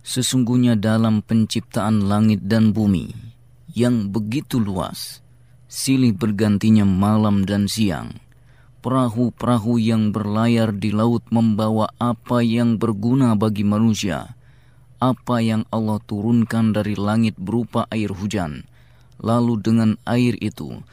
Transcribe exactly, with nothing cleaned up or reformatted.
Sesungguhnya dalam penciptaan langit dan bumi yang begitu luas, silih bergantinya malam dan siang, perahu-perahu yang berlayar di laut membawa apa yang berguna bagi manusia, apa yang Allah turunkan dari langit berupa air hujan, lalu dengan air itu